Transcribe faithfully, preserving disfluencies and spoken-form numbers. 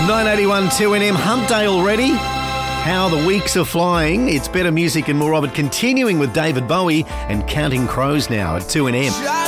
nine eighty-one two N M, hump day already. How the weeks are flying. It's better music and more of it. Continuing with David Bowie and Counting Crows now at two N M.